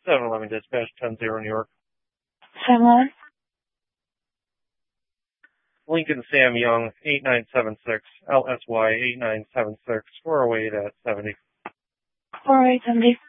711 Dispatch 10-0 New York. 711? Lincoln Sam Young, 8976, LSY 8976, 408 at 70. 408 70.